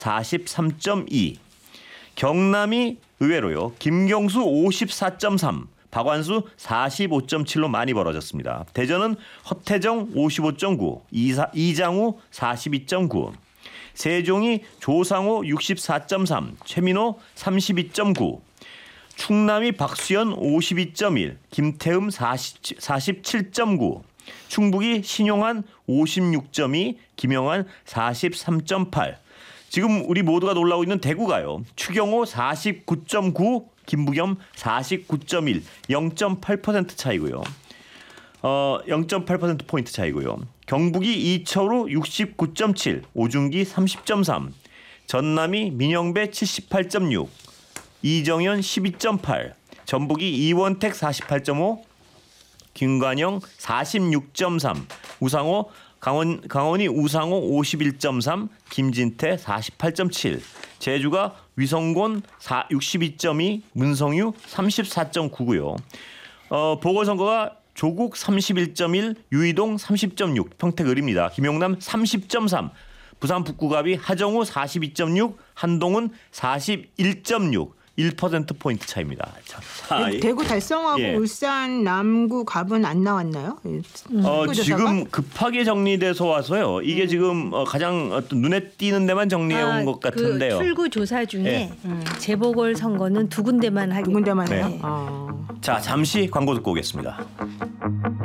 43.2. 경남이 의외로요. 김경수 54.3. 박완수 45.7로 많이 벌어졌습니다. 대전은 허태정 55.9, 이장우 42.9, 세종이 조상호 64.3, 최민호 32.9, 충남이 박수현 52.1, 김태흠 47.9, 충북이 신용환 56.2, 김영환 43.8. 지금 우리 모두가 놀라고 있는 대구가요. 추경호 49.9, 김부겸 49.1, 0.8% 차이고요. 0.8% 포인트 차이고요. 경북이 이철우 69.7, 오준기 30.3, 전남이 민영배 78.6, 이정현 12.8, 전북이 이원택 48.5, 김관영 46.3, 우상호 강원이 우상호 51.3, 김진태 48.7, 제주가 위성곤 62.2, 문성유 34.9고요. 보궐선거가 조국 31.1, 유이동 30.6, 평택을입니다. 김용남 30.3, 부산 북구갑이 하정우 42.6, 한동훈 41.6, 1%포인트 차이입니다. 대구 달성하고 예. 울산 남구 갑은 안 나왔나요? 지금 급하게 정리돼서 와서요. 이게 지금 가장 눈에 띄는 데만 정리해 온 것 같은데요. 그 출구 조사 중에 예. 재보궐 선거는 두 군데만 하겠. 두 군데만 네. 해요. 자, 잠시 광고 듣고 오겠습니다.